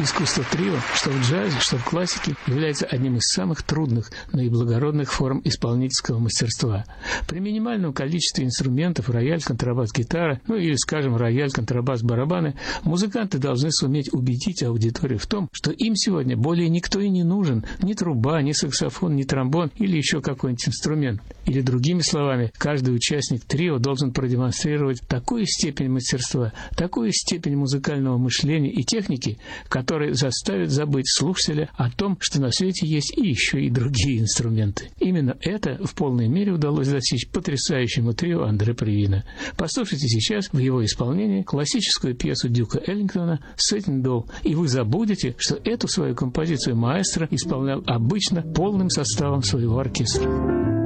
Искусство трио, что в джазе, что в классике, является одним из самых трудных, но и благородных форм исполнительского мастерства. При минимальном количестве инструментов — рояль, контрабас, гитара, ну или, скажем, рояль, контрабас, барабаны — музыканты должны суметь убедить аудиторию в том, что им сегодня более никто и не нужен, ни труба, ни саксофон, ни тромбон или еще какой-нибудь инструмент. Или, другими словами, каждый участник трио должен продемонстрировать такую степень мастерства, такую степень музыкального мышления и техники, который заставит забыть слушателя о том, что на свете есть и еще и другие инструменты. Именно это в полной мере удалось достичь потрясающему трио Андре Превина. Послушайте сейчас в его исполнении классическую пьесу Дюка Эллингтона «Сеттин Долл», и вы забудете, что эту свою композицию маэстро исполнял обычно полным составом своего оркестра.